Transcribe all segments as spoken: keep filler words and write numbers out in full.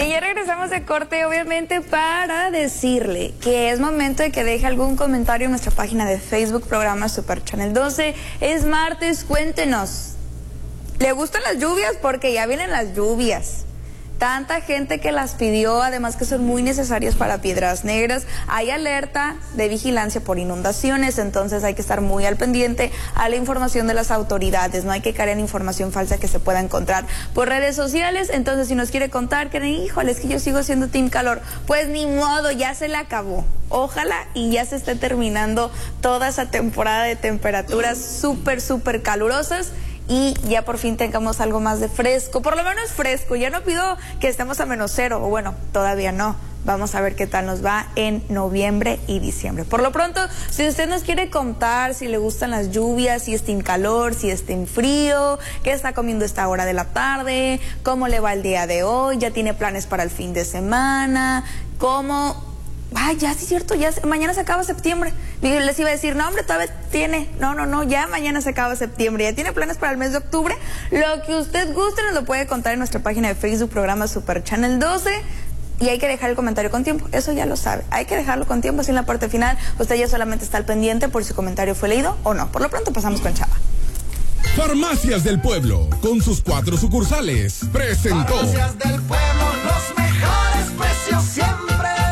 Y ya regresamos de corte, obviamente, para decirle que es momento de que deje algún comentario en nuestra página de Facebook, programa Super Channel doce. Es martes, cuéntenos. ¿Le gustan las lluvias? Porque ya vienen las lluvias. Tanta gente que las pidió, además que son muy necesarias para Piedras Negras. Hay alerta de vigilancia por inundaciones, entonces hay que estar muy al pendiente a la información de las autoridades. No hay que caer en información falsa que se pueda encontrar por redes sociales. Entonces, si nos quiere contar que, híjole, es que yo sigo siendo team calor, pues ni modo, ya se le acabó. Ojalá y ya se esté terminando toda esa temporada de temperaturas súper, súper calurosas. Y ya por fin tengamos algo más de fresco, por lo menos fresco. Ya no pido que estemos a menos cero, o bueno, todavía no. Vamos a ver qué tal nos va en noviembre y diciembre. Por lo pronto, si usted nos quiere contar si le gustan las lluvias, si está en calor, si está en frío, qué está comiendo esta hora de la tarde, cómo le va el día de hoy, ya tiene planes para el fin de semana, cómo... Ay, ya sí es cierto, ya se, mañana se acaba septiembre. Les iba a decir, no hombre, todavía tiene, no, no, no, ya mañana se acaba septiembre, ya tiene planes para el mes de octubre. Lo que usted guste nos lo puede contar en nuestra página de Facebook, programa Super Channel doce. Y hay que dejar el comentario con tiempo, eso ya lo sabe. Hay que dejarlo con tiempo, así en la parte final usted ya solamente está al pendiente por si su comentario fue leído o no. Por lo pronto pasamos con Chava. Farmacias del Pueblo, con sus cuatro sucursales, presentó. Farmacias del Pueblo, los mejores precios siempre.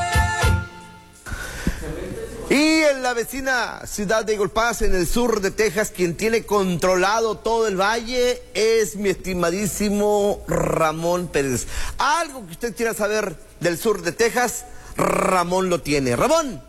Y en la vecina ciudad de Eagle Pass, en el sur de Texas, quien tiene controlado todo el valle es mi estimadísimo Ramón Pérez. Algo que usted quiera saber del sur de Texas, Ramón lo tiene. Ramón.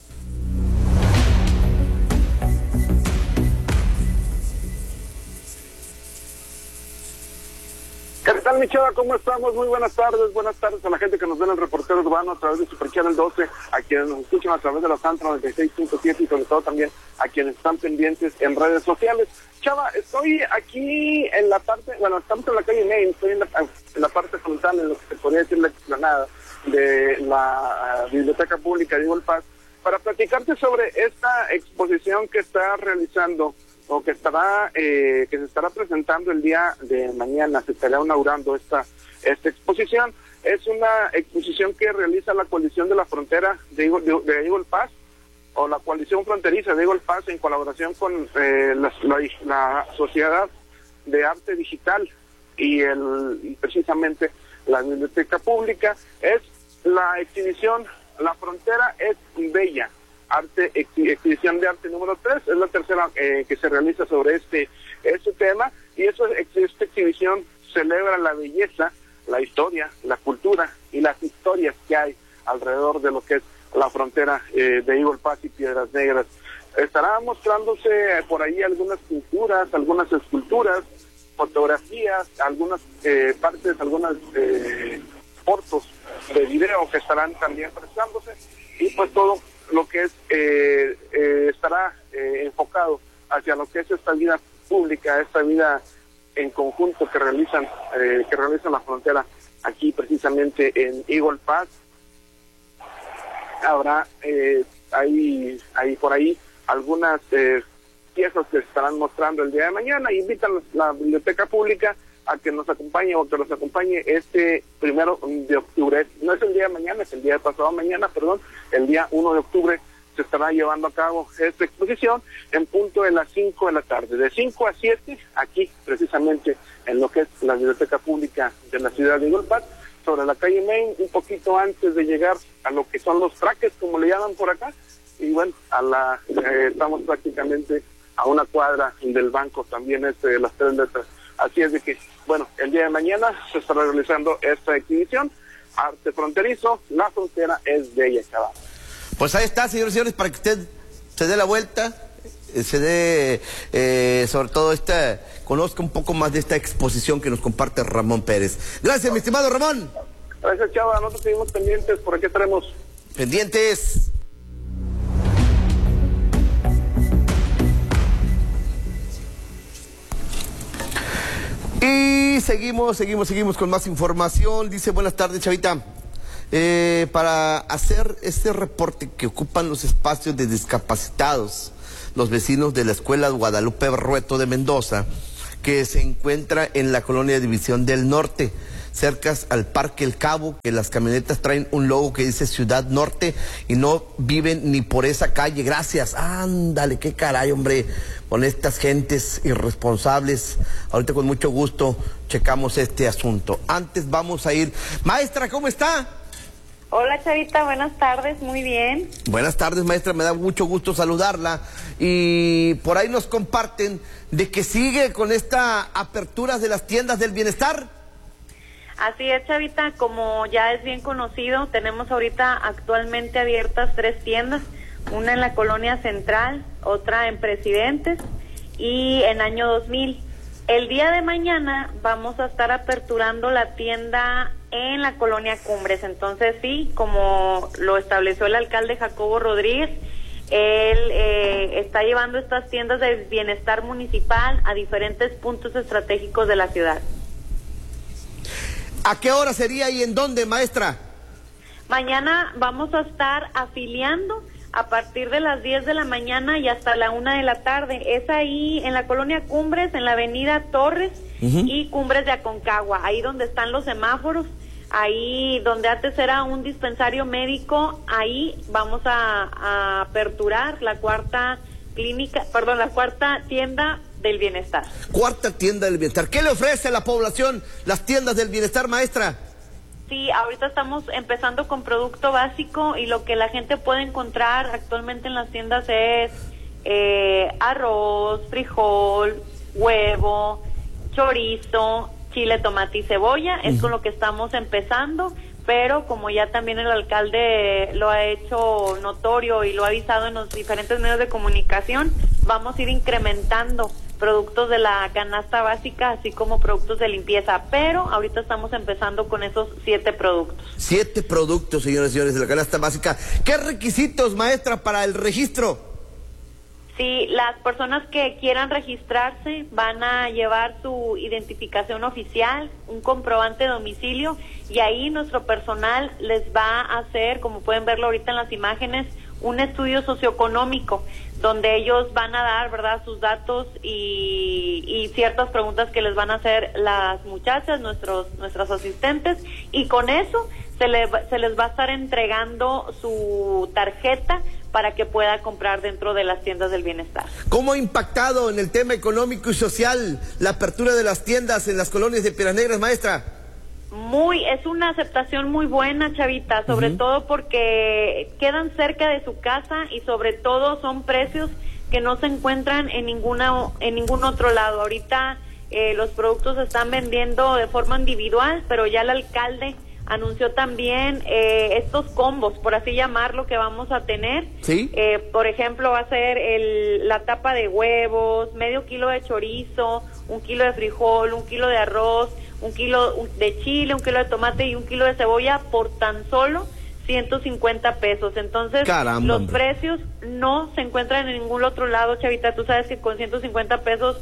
¿Qué tal, mi chava? ¿Cómo estamos? Muy buenas tardes. Buenas tardes a la gente que nos ve en el reportero urbano a través de Super Channel doce, a quienes nos escuchan a través de la Santa noventa y seis punto siete y sobre todo también a quienes están pendientes en redes sociales. Chava, estoy aquí en la parte, bueno, estamos en la calle Main, estoy en la, en la parte frontal, en lo que se podría decir la explanada de la uh, Biblioteca Pública de Eagle Pass, para platicarte sobre esta exposición que está realizando o que estará eh, que se estará presentando el día de mañana. Se estará inaugurando esta esta exposición. Es una exposición que realiza la coalición de la frontera de, de, de Eagle Pass, o la coalición fronteriza de Eagle Pass, en colaboración con eh, la, la, la Sociedad de Arte Digital y el y precisamente la Biblioteca Pública. Es la exhibición La Frontera es Bella, arte ex, exhibición de arte número tres, es la tercera eh, que se realiza sobre este este tema, y eso, esta exhibición celebra la belleza, la historia, la cultura y las historias que hay alrededor de lo que es la frontera eh, de Eagle Pass y Piedras Negras. Estará mostrándose por ahí algunas pinturas, algunas esculturas, fotografías, algunas eh, partes, algunas eh, fotos de video que estarán también presentándose, y pues todo lo que es eh, eh, estará eh, enfocado hacia lo que es esta vida pública, esta vida en conjunto que realizan eh, que realizan la frontera aquí precisamente en Eagle Pass. Habrá eh, ahí, ahí por ahí algunas eh, piezas que estarán mostrando el día de mañana. Invitan la Biblioteca Pública a que nos acompañe o que nos acompañe este primero de octubre. No es el día de mañana, es el día de pasado mañana, perdón, el día uno de octubre se estará llevando a cabo esta exposición en punto de las cinco de la tarde, de cinco a siete, aquí precisamente en lo que es la Biblioteca Pública de la ciudad de Eagle Pass, sobre la calle Main, un poquito antes de llegar a lo que son los traques, como le llaman por acá, y bueno, a la eh, estamos prácticamente a una cuadra del banco también este de las tres letras. Así es de que, bueno, el día de mañana se estará realizando esta exhibición, Arte Fronterizo, La Frontera es Bella, chaval. Pues ahí está, señores y señores, para que usted se dé la vuelta, se dé, eh, sobre todo, esta, conozca un poco más de esta exposición que nos comparte Ramón Pérez. Gracias, mi estimado Ramón. Gracias, Chava. Nosotros seguimos pendientes, por aquí estaremos. Pendientes. Y seguimos, seguimos, seguimos con más información. Dice, buenas tardes, Chavita. Eh, para hacer este reporte que ocupan los espacios de discapacitados, los vecinos de la Escuela Guadalupe Barrueto de Mendoza, que se encuentra en la colonia División del Norte. cerca al Parque El Cabo, que las camionetas traen un logo que dice Ciudad Norte y no viven ni por esa calle. Gracias. Ándale, qué caray, hombre, con estas gentes irresponsables. Ahorita con mucho gusto checamos este asunto. Antes vamos a ir. Maestra, ¿cómo está? Hola, Chavita, buenas tardes, muy bien. Buenas tardes, maestra, me da mucho gusto saludarla. Y por ahí nos comparten de que sigue con esta apertura de las tiendas del bienestar. Así es, Chavita, como ya es bien conocido, tenemos ahorita actualmente abiertas tres tiendas, una en la Colonia Central, otra en Presidentes y en Año dos mil. El día de mañana vamos a estar aperturando la tienda en la Colonia Cumbres. Entonces sí, como lo estableció el alcalde Jacobo Rodríguez, él eh, está llevando estas tiendas de bienestar municipal a diferentes puntos estratégicos de la ciudad. ¿A qué hora sería y en dónde, maestra? Mañana vamos a estar afiliando a partir de las diez de la mañana y hasta la una de la tarde. Es ahí en la Colonia Cumbres, en la avenida Torres uh-huh. y Cumbres de Aconcagua, ahí donde están los semáforos, ahí donde antes era un dispensario médico, ahí vamos a, a aperturar la cuarta clínica, perdón, la cuarta tienda del bienestar. Cuarta tienda del bienestar. ¿Qué le ofrece a la población las tiendas del bienestar, maestra? Sí, ahorita estamos empezando con producto básico y lo que la gente puede encontrar actualmente en las tiendas es eh, arroz, frijol, huevo, chorizo, chile, tomate y cebolla. Es uh-huh. con lo que estamos empezando, pero como ya también el alcalde lo ha hecho notorio y lo ha avisado en los diferentes medios de comunicación, vamos a ir incrementando productos de la canasta básica, así como productos de limpieza, pero ahorita estamos empezando con esos siete productos. Siete productos, señores y señores, de la canasta básica. ¿Qué requisitos, maestra, para el registro? Sí, las personas que quieran registrarse van a llevar su identificación oficial, un comprobante de domicilio, y ahí nuestro personal les va a hacer, como pueden verlo ahorita en las imágenes, un estudio socioeconómico, donde ellos van a dar, ¿verdad?, sus datos y, y ciertas preguntas que les van a hacer las muchachas, nuestros nuestras asistentes, y con eso se, le, se les va a estar entregando su tarjeta para que pueda comprar dentro de las tiendas del bienestar. ¿Cómo ha impactado en el tema económico y social la apertura de las tiendas en las colonias de Piedras Negras, maestra? Muy, es una aceptación muy buena, Chavita, sobre uh-huh. todo porque quedan cerca de su casa y sobre todo son precios que no se encuentran en ninguna en ningún otro lado. Ahorita eh, los productos se están vendiendo de forma individual, pero ya el alcalde anunció también eh, estos combos, por así llamarlo, que vamos a tener. ¿Sí? Eh, por ejemplo, va a ser el, la tapa de huevos, medio kilo de chorizo, un kilo de frijol, un kilo de arroz, un kilo de chile, un kilo de tomate y un kilo de cebolla por tan solo ciento cincuenta pesos. Entonces, Caramba, los hombre. precios no se encuentran en ningún otro lado, Chavita. Tú sabes que con ciento cincuenta pesos,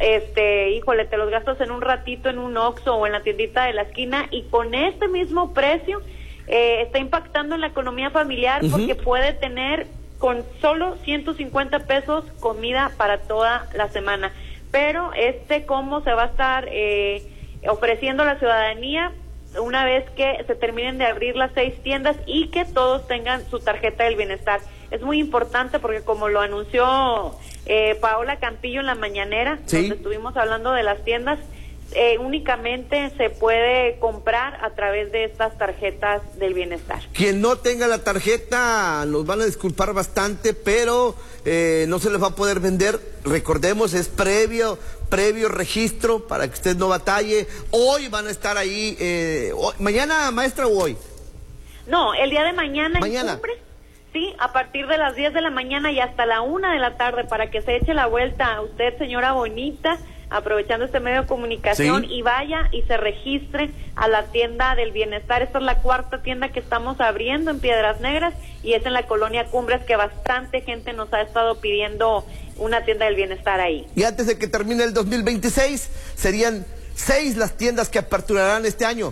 este, híjole, te los gastas en un ratito en un Oxxo o en la tiendita de la esquina, y con este mismo precio eh, está impactando en la economía familiar uh-huh. porque puede tener con solo ciento cincuenta pesos comida para toda la semana. Pero este combo se va a estar eh, ofreciendo a la ciudadanía una vez que se terminen de abrir las seis tiendas y que todos tengan su tarjeta del bienestar. Es muy importante porque, como lo anunció eh, Paola Campillo en la mañanera, ¿sí?, donde estuvimos hablando de las tiendas, eh, únicamente se puede comprar a través de estas tarjetas del bienestar. Quien no tenga la tarjeta, nos van a disculpar bastante, pero eh, no se les va a poder vender. Recordemos, es previo previo registro para que usted no batalle. Hoy van a estar ahí, eh, hoy, mañana, maestra, o hoy. No, el día de mañana. Mañana. En Cumbres, sí, a partir de las diez de la mañana y hasta la una de la tarde, para que se eche la vuelta a usted, señora bonita, aprovechando este medio de comunicación, sí, y vaya y se registre a la tienda del bienestar. Esta es la cuarta tienda que estamos abriendo en Piedras Negras y es en la colonia Cumbres, que bastante gente nos ha estado pidiendo una tienda del bienestar ahí. Y antes de que termine el dos mil veintiséis, serían seis las tiendas que aperturarán este año.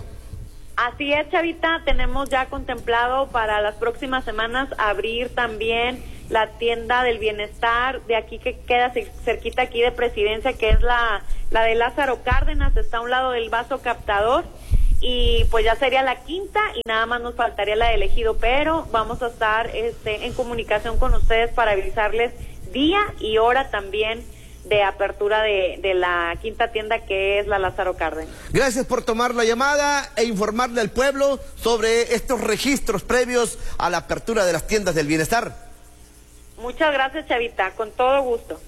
Así es, Chavita, tenemos ya contemplado para las próximas semanas abrir también la tienda del bienestar de aquí, que queda cerquita aquí de Presidencia, que es la, la de Lázaro Cárdenas, está a un lado del vaso captador, y pues ya sería la quinta y nada más nos faltaría la de Ejido, pero vamos a estar este, en comunicación con ustedes para avisarles día y hora también de apertura de, de la quinta tienda, que es la Lázaro Cárdenas. Gracias por tomar la llamada e informarle al pueblo sobre estos registros previos a la apertura de las tiendas del bienestar. Muchas gracias, Chavita, con todo gusto.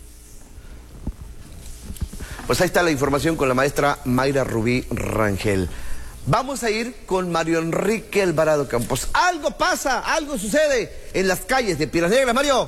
Pues ahí está la información con la maestra Mayra Rubí Rangel. Vamos a ir con Mario Enrique Alvarado Campos. Algo pasa, algo sucede en las calles de Piedras Negras, Mario.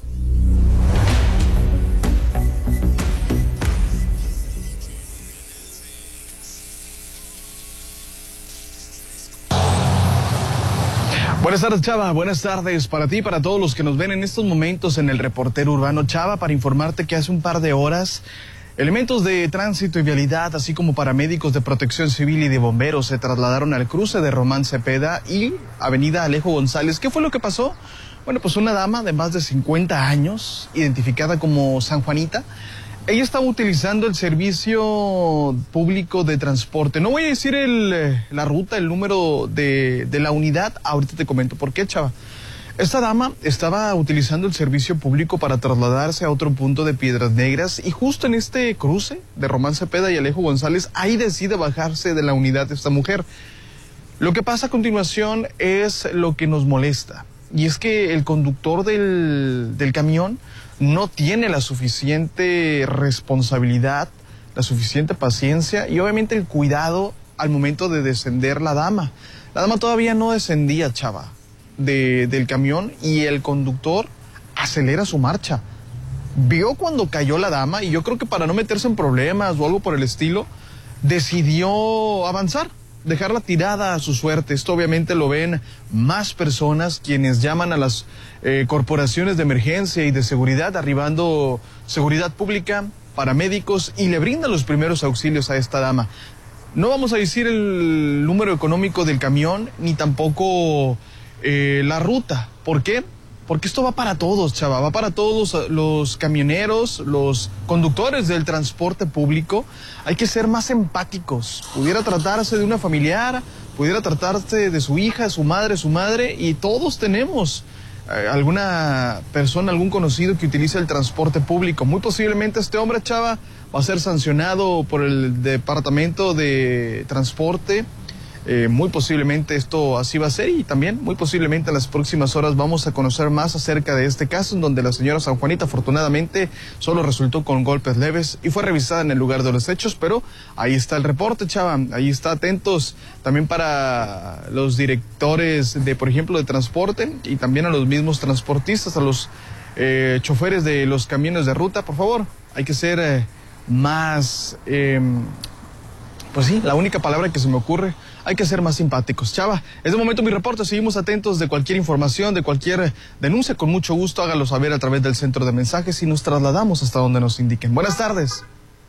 Buenas tardes, Chava. Buenas tardes para ti y para todos los que nos ven en estos momentos en el Reportero Urbano. Chava, para informarte que hace un par de horas elementos de tránsito y vialidad, así como paramédicos de protección civil y de bomberos, se trasladaron al cruce de Román Cepeda y Avenida Alejo González. ¿Qué fue lo que pasó? Bueno, pues una dama de más de cincuenta años, identificada como San Juanita, ella estaba utilizando el servicio público de transporte. No voy a decir el, la ruta, el número de, de la unidad, ahorita te comento por qué, Chava. Esta dama estaba utilizando el servicio público para trasladarse a otro punto de Piedras Negras y justo en este cruce de Román Cepeda y Alejo González, ahí decide bajarse de la unidad de esta mujer. Lo que pasa a continuación es lo que nos molesta, y es que el conductor del, del camión no tiene la suficiente responsabilidad, la suficiente paciencia y obviamente el cuidado al momento de descender la dama. La dama todavía no descendía, Chava, de, del camión, y el conductor acelera su marcha. Vio cuando cayó la dama y yo creo que para no meterse en problemas o algo por el estilo, decidió avanzar, dejarla tirada a su suerte. Esto obviamente lo ven más personas, quienes llaman a las eh, corporaciones de emergencia y de seguridad, arribando seguridad pública, paramédicos, y le brindan los primeros auxilios a esta dama. No vamos a decir el número económico del camión, ni tampoco eh, la ruta. ¿Por qué? Porque esto va para todos, Chava, va para todos los camioneros, los conductores del transporte público. Hay que ser más empáticos. Pudiera tratarse de una familiar, pudiera tratarse de su hija, su madre, su madre, y todos tenemos eh, alguna persona, algún conocido que utiliza el transporte público. Muy posiblemente este hombre, Chava, va a ser sancionado por el Departamento de Transporte. Eh, muy posiblemente esto así va a ser, y también muy posiblemente en las próximas horas vamos a conocer más acerca de este caso, en donde la señora San Juanita afortunadamente solo resultó con golpes leves y fue revisada en el lugar de los hechos. Pero ahí está el reporte, Chava, ahí está. Atentos también para los directores de, por ejemplo, de transporte, y también a los mismos transportistas, a los eh, choferes de los camiones de ruta. Por favor, hay que ser eh, más... Eh, Pues sí, la única palabra que se me ocurre, hay que ser más simpáticos. Chava, es de momento mi reporte, seguimos atentos de cualquier información, de cualquier denuncia, con mucho gusto hágalo saber a través del centro de mensajes y nos trasladamos hasta donde nos indiquen. Buenas tardes.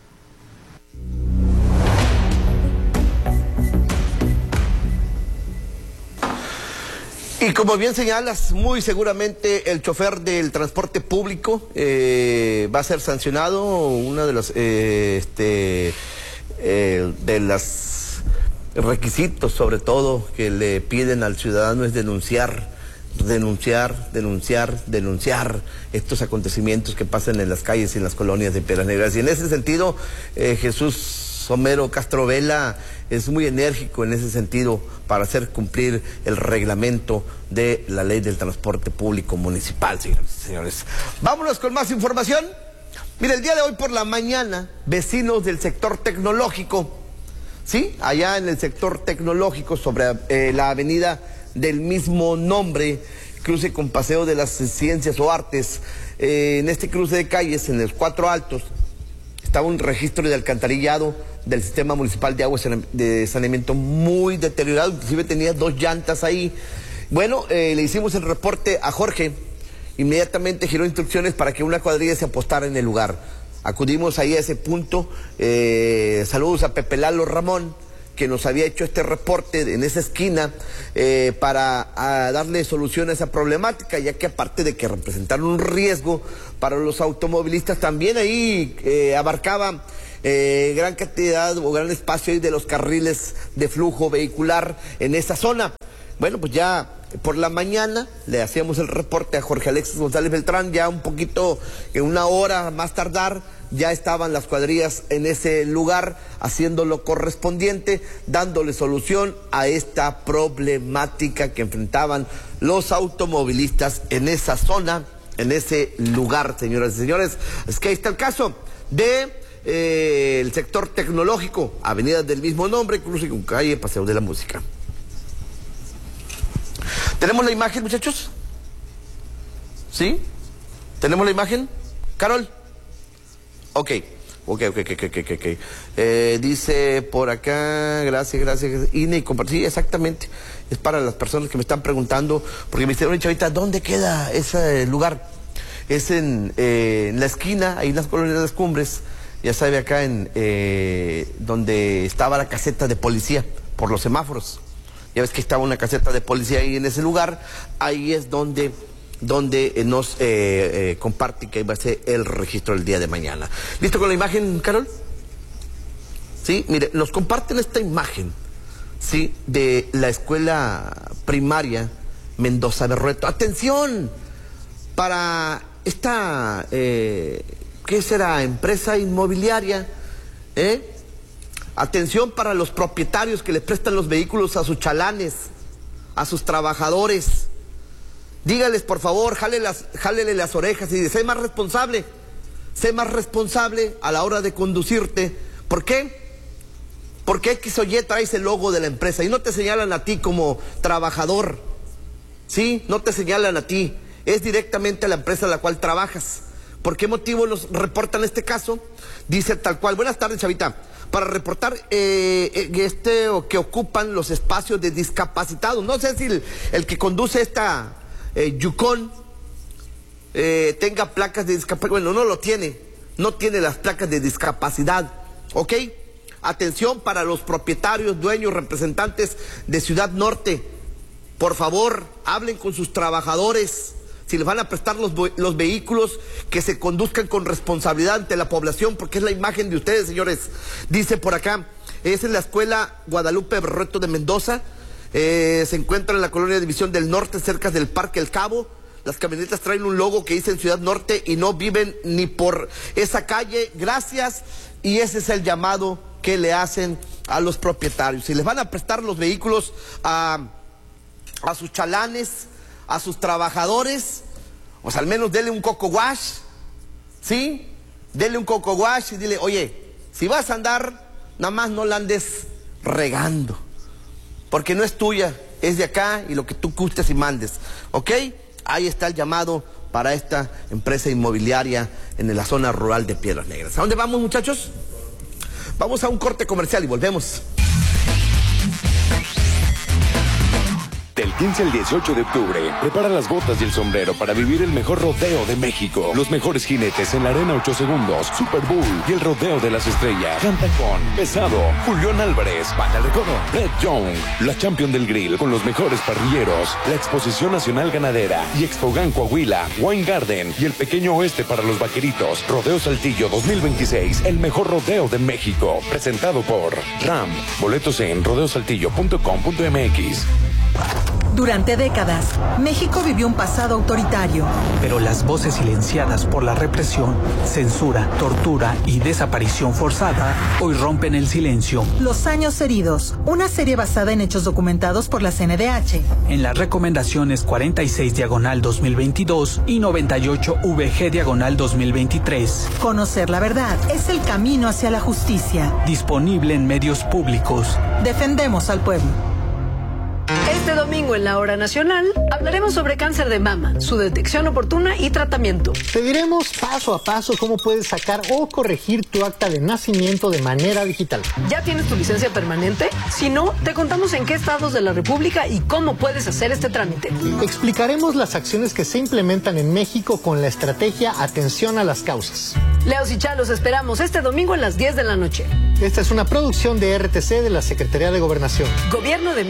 Y como bien señalas, muy seguramente el chofer del transporte público eh, va a ser sancionado. Una de las... Eh, este, Eh, de los requisitos, sobre todo, que le piden al ciudadano es denunciar, denunciar, denunciar, denunciar estos acontecimientos que pasan en las calles y en las colonias de Piedras Negras. Y en ese sentido, eh, Jesús Homero Castro Vela es muy enérgico en ese sentido para hacer cumplir el reglamento de la ley del transporte público municipal, señores y señores. Vámonos con más información. Mira, el día de hoy por la mañana, vecinos del sector tecnológico, ¿sí? Allá en el sector tecnológico, sobre eh, la avenida del mismo nombre, cruce con Paseo de las Ciencias o Artes, eh, en este cruce de calles, en los Cuatro Altos, estaba un registro de alcantarillado del sistema municipal de agua de saneamiento muy deteriorado, inclusive tenía dos llantas ahí. Bueno, eh, le hicimos el reporte a Jorge. Inmediatamente giró instrucciones para que una cuadrilla se apostara en el lugar. Acudimos ahí a ese punto. Eh, saludos a Pepe Lalo Ramón, que nos había hecho este reporte en esa esquina eh, para a darle solución a esa problemática, ya que aparte de que representaron un riesgo para los automovilistas, también ahí eh, abarcaba eh, gran cantidad o gran espacio ahí de los carriles de flujo vehicular en esa zona. Bueno, pues ya por la mañana le hacíamos el reporte a Jorge Alexis González Beltrán, ya un poquito, en una hora más tardar, ya estaban las cuadrillas en ese lugar haciendo lo correspondiente, dándole solución a esta problemática que enfrentaban los automovilistas en esa zona, en ese lugar, señoras y señores. Es que ahí está el caso de eh, el sector tecnológico, avenida del mismo nombre, cruce con calle Paseo de la Música. ¿Tenemos la imagen, muchachos? ¿Sí? ¿Tenemos la imagen? ¿Carol? Ok, ok, ok, ok, ok, ok. Eh, dice por acá, gracias, gracias, I N E y compartir. Sí, exactamente. Es para las personas que me están preguntando, porque me dijeron, chavita, ¿dónde queda ese lugar? Es en, eh, en la esquina, ahí en las colonias de las Cumbres, ya sabe, acá en eh, donde estaba la caseta de policía, por los semáforos. Ya ves que estaba una caseta de policía ahí en ese lugar, ahí es donde, donde nos eh, eh, comparte que va a ser el registro el día de mañana. ¿Listo con la imagen, Carol? Sí, mire, nos comparten esta imagen, sí, de la escuela primaria Mendoza Berrueto. ¡Atención! Para esta, eh, ¿qué será? Empresa inmobiliaria, ¿eh? Atención para los propietarios que le prestan los vehículos a sus chalanes, a sus trabajadores. Dígales, por favor, jálele las, jálele las orejas y dice, sé más responsable, sé más responsable a la hora de conducirte. ¿Por qué? Porque X o Y traes el logo de la empresa y no te señalan a ti como trabajador, ¿sí? No te señalan a ti, es directamente a la empresa a la cual trabajas. ¿Por qué motivo nos reportan este caso? Dice tal cual, buenas tardes, chavita. Para reportar eh, este o que ocupan los espacios de discapacitados. No sé si el, el que conduce esta eh, Yukon eh, tenga placas de discapacidad. Bueno, no lo tiene, no tiene las placas de discapacidad, ¿ok? Atención para los propietarios, dueños, representantes de Ciudad Norte. Por favor, hablen con sus trabajadores. Si les van a prestar los, los vehículos, que se conduzcan con responsabilidad ante la población, porque es la imagen de ustedes, señores. Dice por acá, es en la escuela Guadalupe Berrueto de Mendoza, eh, se encuentra en la colonia División del Norte, cerca del Parque El Cabo. Las camionetas traen un logo que dice en Ciudad Norte y no viven ni por esa calle. Gracias, y ese es el llamado que le hacen a los propietarios. Si les van a prestar los vehículos a, a sus chalanes, a sus trabajadores, o sea, al menos dele un coco wash, ¿sí? Dele un coco wash y dile, oye, si vas a andar, nada más no la andes regando, porque no es tuya, es de acá y lo que tú gustes y mandes, ¿ok? Ahí está el llamado para esta empresa inmobiliaria en la zona rural de Piedras Negras. ¿A dónde vamos, muchachos? Vamos a un corte comercial y volvemos. Del quince al dieciocho de octubre, prepara las botas y el sombrero para vivir el mejor rodeo de México. Los mejores jinetes en la Arena ocho segundos, Super Bowl y el Rodeo de las Estrellas. Canta con Pesado, Julián Álvarez, Banda de Recodo, Brett Young, la Champion del Grill con los mejores parrilleros, la Exposición Nacional Ganadera y Expogan Coahuila, Wine Garden y el Pequeño Oeste para los Vaqueritos. Rodeo Saltillo dos mil veintiséis, el mejor rodeo de México. Presentado por RAM. Boletos en rodeo saltillo punto com punto m x. Durante décadas, México vivió un pasado autoritario. Pero las voces silenciadas por la represión, censura, tortura y desaparición forzada hoy rompen el silencio. Los años heridos, una serie basada en hechos documentados por la C N D H. En las recomendaciones cuarenta y seis diagonal dos mil veintidós y noventa y ocho V G diagonal dos mil veintitrés. Conocer la verdad es el camino hacia la justicia. Disponible en medios públicos. Defendemos al pueblo. Este domingo en la Hora Nacional hablaremos sobre cáncer de mama, su detección oportuna y tratamiento. Te diremos paso a paso cómo puedes sacar o corregir tu acta de nacimiento de manera digital. ¿Ya tienes tu licencia permanente? Si no, te contamos en qué estados de la República y cómo puedes hacer este trámite. Explicaremos las acciones que se implementan en México con la estrategia Atención a las Causas. Leos y Chalos esperamos este domingo a las diez de la noche. Esta es una producción de R T C de la Secretaría de Gobernación. Gobierno de